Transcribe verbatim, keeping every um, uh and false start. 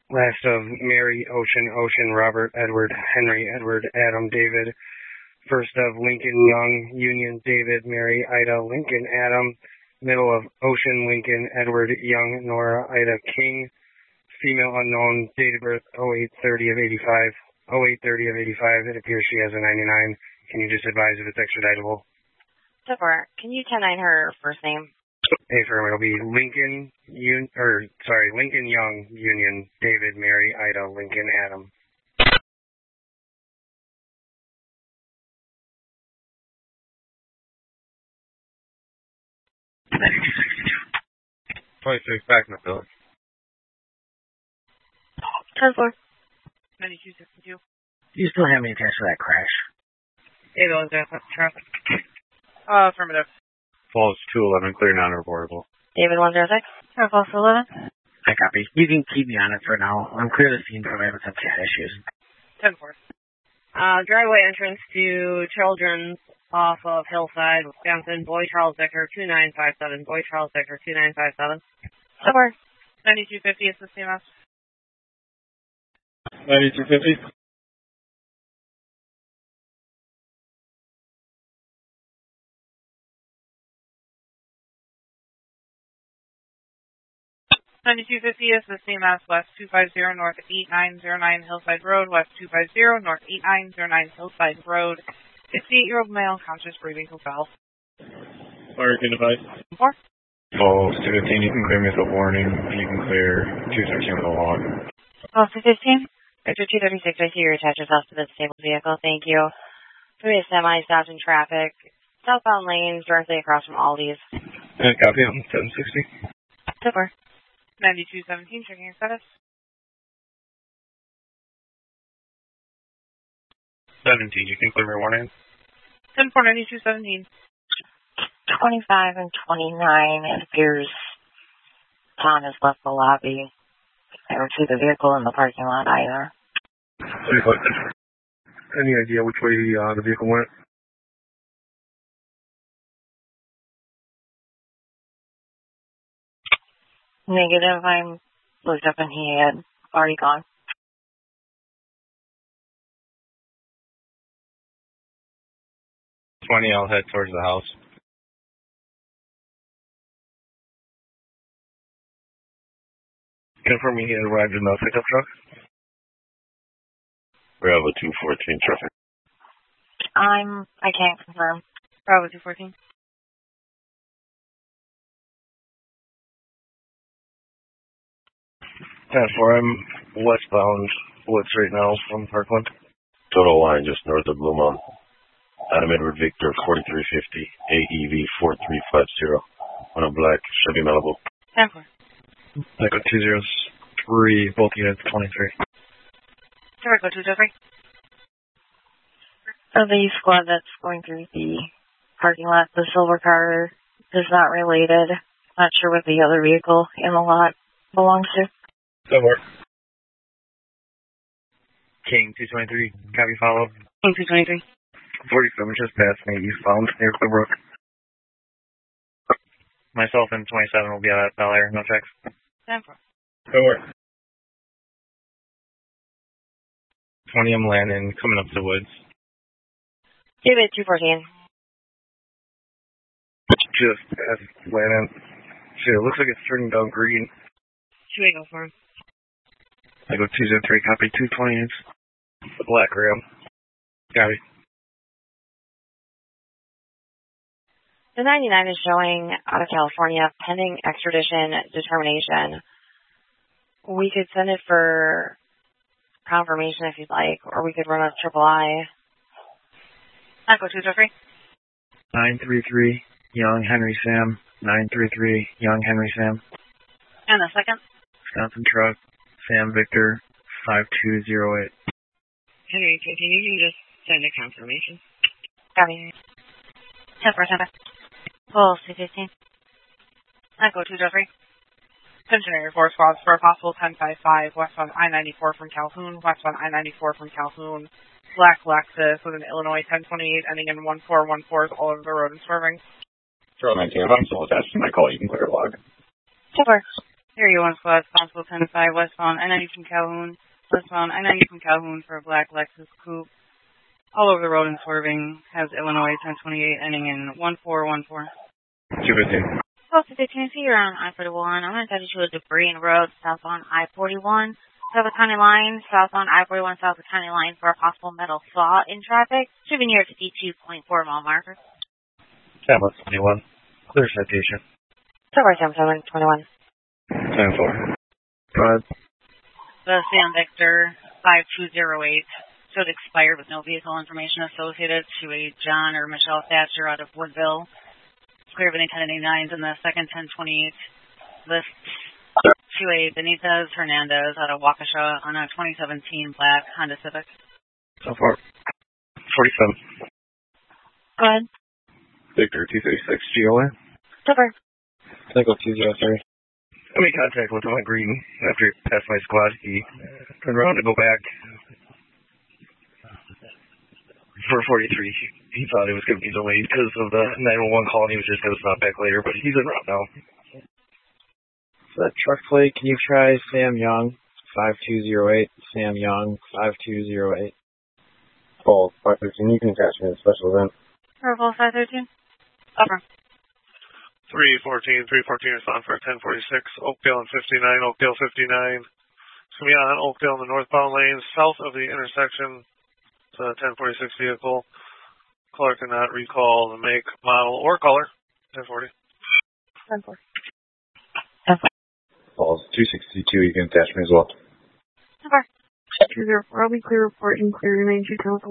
Last of Mary, Ocean, Ocean, Robert, Edward, Henry, Edward, Adam, David. First of Lincoln, Young, Union, David, Mary, Ida, Lincoln, Adam. Middle of Ocean, Lincoln, Edward, Young, Nora, Ida, King. Female unknown, date of birth oh eight thirty of eighty-five. oh eight thirty of eighty-five. It appears she has a ninety-nine. Can you just advise if it's extraditable? Sure. Can you ten nine her first name? Hey, firm. It'll be Lincoln, Un- or sorry, Lincoln Young, Union, David, Mary, Ida, Lincoln, Adam. twenty-six back in the village. ten four. ninety-two sixty-two. Do you still have me attached to that crash? David was there. Traffic. Uh, affirmative. Falls two eleven, clear non-reportable. David one zero six. Falls eleven. I copy. You can keep me on it for now. I'm clear the scene provided with some cat issues. ten four. Uh, driveway entrance to Children's off of Hillside, Wisconsin. Boy Charles Decker, two nine five seven. Boy Charles Decker, two nine five seven. Sure. ninety-two fifty is the C M S. ninety-two fifty. ninety-two fifty is the C M S, West two fifty, North eight nine zero nine Hillside Road, West two fifty, North eight nine zero nine Hillside Road. sixty-eight-year-old male, conscious breathing, who fell. Origin device. Four. Falls two fifteen, you can clear me with a warning. You can clear two thirteen with a log. Falls two fifteen. Victor two thirty-six, I see you attach yourself to the disabled vehicle. Thank you. Three is semi stopped in traffic. Southbound lanes directly across from Aldi's. And copy on seven sixty. Super. ninety-two seventeen, checking your status. seventeen, you can clear me warning. ten four, ninety-two seventeen. twenty-five and twenty-nine, it appears Tom has left the lobby. I don't see the vehicle in the parking lot either. Any idea which way uh, the vehicle went? Negative, I'm looked up and he had already gone. twenty, I'll head towards the house. Confirming he arrived in the pickup truck. Bravo two fourteen traffic. I'm, I can't confirm. Bravo two fourteen. ten four, I'm westbound Woods right now from Parkland. Total line just north of Blue Mountain. Adam Edward Victor forty-three fifty, A E V four three five zero. On a black Chevy Malibu. ten four. Echo two zero three, both units twenty-three. Jericho two zero three. So the squad that's going through the parking lot, the silver car is not related. Not sure what the other vehicle in the lot belongs to. Silver. King two twenty-three, copy follow. King two twenty-three. forty-seven just passed me eastbound near Clearbrook. Myself and twenty-seven will be out at Bel Air, no checks. ten four. Silver. twenty, I'm landing, coming up to the woods. David two fourteen. Just past landing. Shit, it looks like it's turning down green. two eight oh four. I go two zero three, copy two twenty, it's the black ram. Copy. The ninety-nine is showing out of California pending extradition determination. We could send it for confirmation if you'd like, or we could run a triple I. Echo two zero three. nine three three, Young Henry Sam. nine three three, Young Henry Sam. And a second. Wisconsin truck, Sam Victor, five two zero eight. Henry, can you can just send a confirmation? Copy. ten four, ten four. Pulse two fifteen. Echo two zero three. Attention area four squads for a possible ten five five westbound I ninety-four from Calhoun, westbound I ninety-four from Calhoun. Black Lexus with an Illinois ten twenty-eight ending in one four one four is all over the road and swerving. Charlie nineteen, if I'm still attached to my call, you can clear a log. Super. Area one squad, possible ten five, westbound I ninety from Calhoun. Westbound I ninety from Calhoun for a black Lexus coupe. All over the road and swerving. Has Illinois ten twenty-eight ending in one four one four. two fifteen. twelve to fifteen, see you're on I forty-one. I'm going to touch you to a debris in the road south on I forty-one. South of County Line, south on I forty-one, south of County Line for a possible metal saw in traffic. Should be near fifty-two point four mile marker. Camera twenty-one. Clear citation. Silver seven seven twenty-one. ten four. Five. The Sam Victor five two zero eight should expire with no vehicle information associated to a John or Michelle Thatcher out of Woodville. Clear of any ten eighty-nines in the second ten twenty-eight. List to a Benitez Hernandez out of Waukesha on a twenty seventeen black Honda Civic. So far. forty-seven. Go ahead. Victor two thirty-six G O N. Silver. Tango two zero three. I made contact with him on green after he passed my squad. He turned around to go back for forty-three. He, he thought it was going to be delayed because of the nine one one call, and he was just going to stop back later, but he's en route now. So that truck plate, can you try Sam Young, five two zero eight, Sam Young, five two zero eight. Paul, five thirteen, you can attach me to the special event. Purple five thirteen. Over. three fourteen, three fourteen is on for ten forty-six, Oakdale and fifty-nine, Oakdale fifty-nine. It's going to be on Oakdale in the northbound lanes, south of the intersection. It's a ten forty-six vehicle. Caller cannot recall the make, model, or color. ten forty. ten four. Paul's two sixty-two, you can attach me as well. Silver. two zero four, I'll be clear reporting, clear remain two